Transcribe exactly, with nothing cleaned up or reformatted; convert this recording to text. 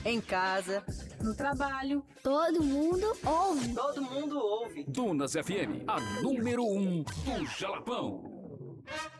em casa, no trabalho. Todo mundo ouve. Todo mundo ouve. Dunas F M, a número um do Jalapão.